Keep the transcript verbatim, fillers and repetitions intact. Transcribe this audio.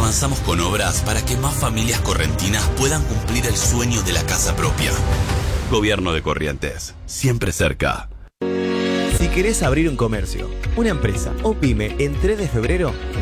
avanzamos con obras para que más familias correntinas puedan cumplir el sueño de la casa propia. Gobierno de Corrientes, siempre cerca. Si querés abrir un comercio, una empresa o pyme en tres de febrero,